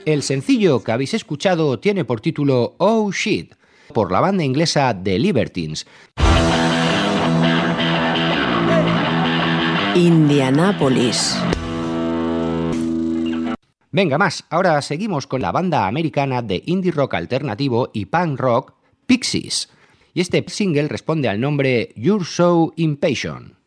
El sencillo que habéis escuchado tiene por título Oh Shit, por la banda inglesa The Libertines. Indianápolis. Venga más, ahora seguimos con la banda americana de indie rock alternativo y punk rock Pixies. Y este single responde al nombre You're So Impatient.